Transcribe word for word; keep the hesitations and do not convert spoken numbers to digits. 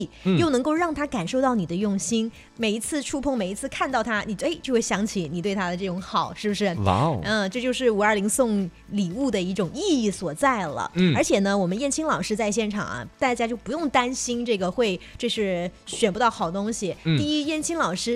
嗯、 又能够让他感受到你的用心，每一次触碰，每一次看到他，你哎就会想起你对他的这种好，是不是？ 哇哦， 嗯，这就是五二零送礼物的一种意义所在了。 嗯， 而且呢，我们燕青老师在现场啊，大家就不用担心这个会这是选不到好东西。 嗯、 第一，燕青老师